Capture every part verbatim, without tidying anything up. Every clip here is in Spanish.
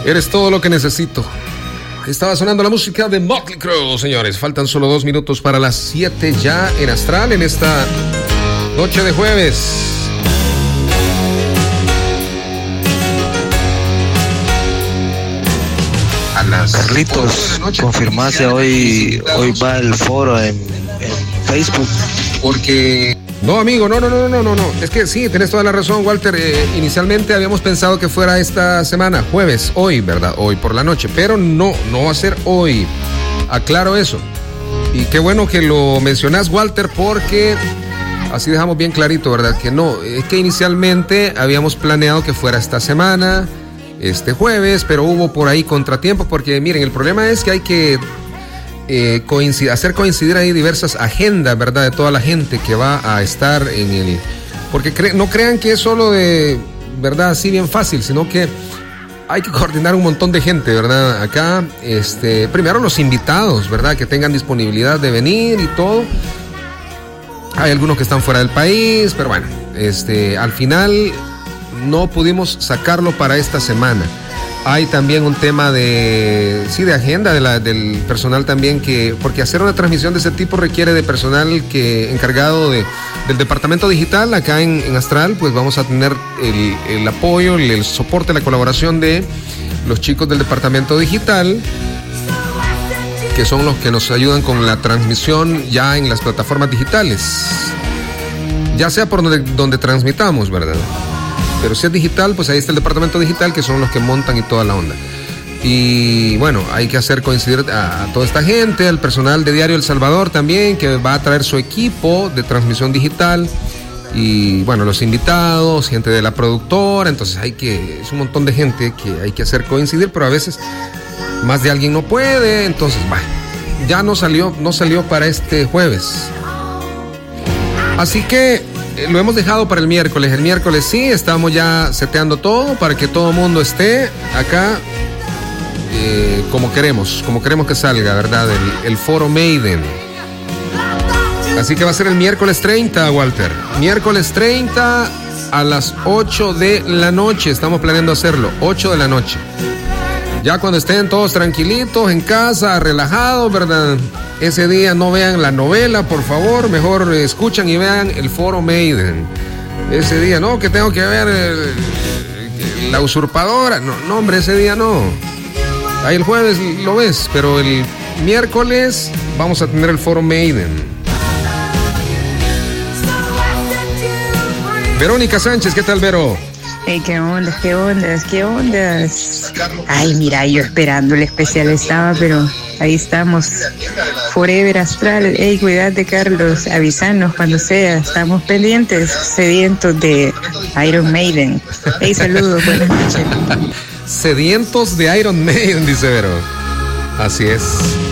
Eres todo lo que necesito. Estaba sonando la música de Motley Crue, señores. Faltan solo dos minutos para las siete ya en Astral en esta noche de jueves. A las Carlitos, confirmaste hoy, hoy va el foro en, en Facebook. Porque... No, amigo, no, no, no, no, no, no. Es que sí, tenés toda la razón, Walter. Eh, inicialmente habíamos pensado que fuera esta semana, jueves, hoy, ¿verdad? Hoy por la noche. Pero no, no va a ser hoy. Aclaro eso. Y qué bueno que lo mencionás, Walter, porque así dejamos bien clarito, ¿verdad? Que no, es que inicialmente habíamos planeado que fuera esta semana, este jueves, pero hubo por ahí contratiempos, porque miren, el problema es que hay que... Eh, coincid- hacer coincidir ahí diversas agendas, ¿verdad? De toda la gente que va a estar en el... Porque cre- no crean que es solo de, ¿verdad? Así bien fácil, sino que hay que coordinar un montón de gente, ¿verdad? Acá, este, primero los invitados, ¿verdad? Que tengan disponibilidad de venir y todo. Hay algunos que están fuera del país, pero bueno, este, al final no pudimos sacarlo para esta semana. Hay también un tema de, sí, de agenda de la, del personal también, que porque hacer una transmisión de ese tipo requiere de personal que encargado de, del departamento digital. Acá en, en Astral, pues vamos a tener el, el apoyo, el, el soporte, la colaboración de los chicos del departamento digital, que son los que nos ayudan con la transmisión ya en las plataformas digitales, ya sea por donde, donde transmitamos, ¿verdad? Pero si es digital, pues ahí está el departamento digital, que son los que montan y toda la onda. Y bueno, hay que hacer coincidir a, a toda esta gente, al personal de Diario El Salvador también, que va a traer su equipo de transmisión digital. Y bueno, los invitados, gente de la productora. Entonces hay que, es un montón de gente que hay que hacer coincidir, pero a veces más de alguien no puede. Entonces, bueno, ya no salió, no salió para este jueves. Así que lo hemos dejado para el miércoles. El miércoles sí, estamos ya seteando todo para que todo el mundo esté acá eh, como queremos, como queremos que salga, ¿verdad? El, el foro Maiden. Así que va a ser el miércoles treinta, Walter. Miércoles treinta a las ocho de la noche. Estamos planeando hacerlo, ocho de la noche. Ya cuando estén todos tranquilitos en casa, relajados, ¿verdad? Ese día no vean la novela, por favor. Mejor escuchan y vean el foro Maiden. Ese día, no, que tengo que ver el, la usurpadora. No, no, hombre, ese día no. Ahí el jueves lo ves, pero el miércoles vamos a tener el foro Maiden. Verónica Sánchez, ¿qué tal, Vero? Hey, qué ondas, qué ondas, qué ondas. Ay, mira, yo esperando el especial estaba, pero ahí estamos. Forever Astral. Hey, cuídate, Carlos. Avísanos cuando sea. Estamos pendientes, sedientos de Iron Maiden. Hey, saludos, buenas noches. Sedientos de Iron Maiden, dice Vero. Así es.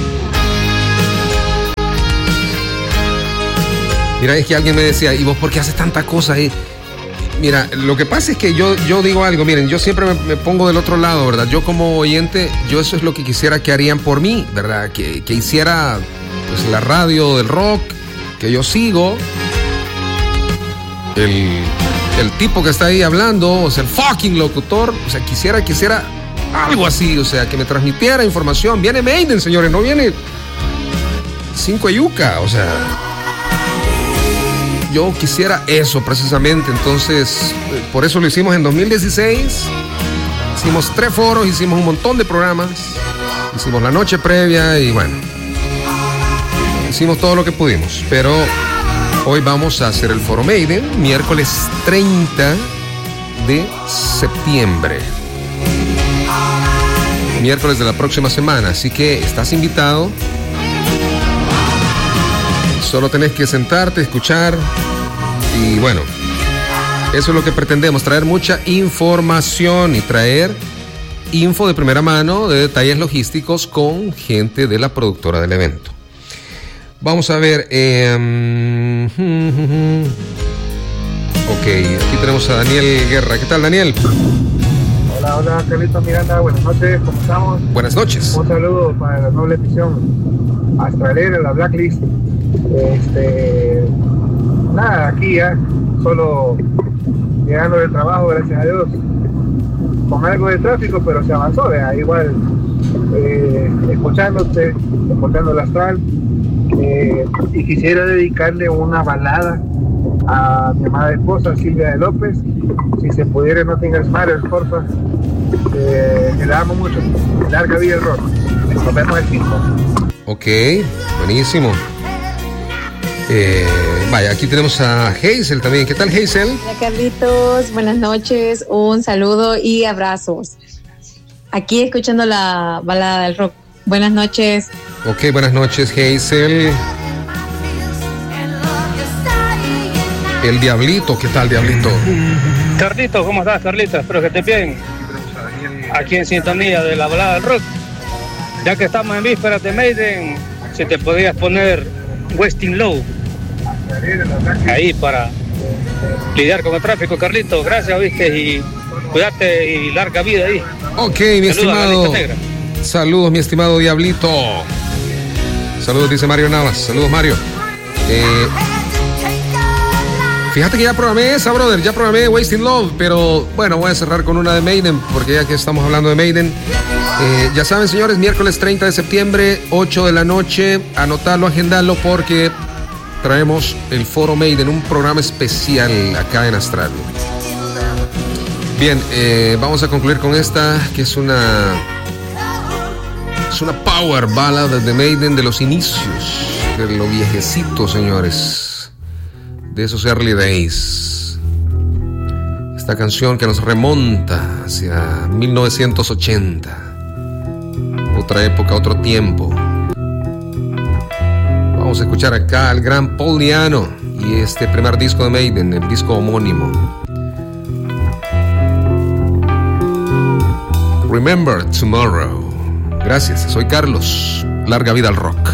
Mira, es que alguien me decía, ¿y vos por qué haces tanta cosa ahí? Mira, lo que pasa es que yo, yo digo algo, miren, yo siempre me, me pongo del otro lado, ¿verdad? Yo como oyente, yo eso es lo que quisiera que harían por mí, ¿verdad? Que, que hiciera pues la radio del rock, que yo sigo, el, el tipo que está ahí hablando, o sea, el fucking locutor, o sea, quisiera que hiciera algo así, o sea, que me transmitiera información. Viene Maiden, señores, no viene Cinco Yuca, o sea... Yo quisiera eso precisamente, entonces por eso lo hicimos en dos mil dieciséis, hicimos tres foros, hicimos un montón de programas, hicimos la noche previa y bueno, hicimos todo lo que pudimos, pero hoy vamos a hacer el foro Maiden, miércoles treinta de septiembre, miércoles de la próxima semana, así que estás invitado. Solo tenés que sentarte, escuchar y bueno, eso es lo que pretendemos, traer mucha información y traer info de primera mano de detalles logísticos con gente de la productora del evento. Vamos a ver, eh, ok, aquí tenemos a Daniel Guerra. ¿Qué tal, Daniel? Hola, hola, Carlitos Miranda, buenas noches, ¿cómo estamos? Buenas noches. Un saludo para la noble edición astralera, la Blacklist. Este, nada, aquí ya, solo llegando del trabajo, gracias a Dios. con algo de tráfico, pero se avanzó, ¿verdad? Igual eh, escuchándote, escuchando el astral, eh, y quisiera dedicarle una balada a mi amada esposa Silvia de López. Si se pudiera, no tengas mares, porfa. Eh, que la amo mucho. Larga vida el rock. Nos vemos el cinco. Ok, buenísimo. Eh, vaya, aquí tenemos a Hazel también. ¿Qué tal, Hazel? Hola, Carlitos. Buenas noches. Un saludo y abrazos. Aquí escuchando la balada del rock. Buenas noches. Ok, buenas noches, Hazel. El Diablito, ¿qué tal, Diablito? Carlitos, ¿cómo estás, Carlitos? Espero que estés bien. Aquí en sintonía de la balada del rock. Ya que estamos en vísperas de Maiden, si te podías poner Wasting Low ahí para lidiar con el tráfico, Carlitos. Gracias, viste, y cuídate y larga vida ahí. Ok, mi estimado. Saludos, mi estimado Diablito. Saludos, dice Mario Navas. Saludos, Mario. Eh, fíjate que ya programé esa, brother. Ya programé Wasting Love, pero bueno, voy a cerrar con una de Maiden, porque ya que estamos hablando de Maiden. Eh, ya saben, señores, miércoles treinta de septiembre, ocho de la noche. Anotarlo, agendarlo, porque traemos el Foro Maiden, un programa especial acá en Astral. Bien, eh, vamos a concluir con esta, que es una es una power ballad de Maiden de los inicios, de lo viejecito, señores, de esos early days. Esta canción que nos remonta hacia mil novecientos ochenta, otra época, otro tiempo. Vamos a escuchar acá al gran Paul Di'Anno y este primer disco de Maiden, el disco homónimo. Remember Tomorrow. Gracias, soy Carlos. Larga vida al rock.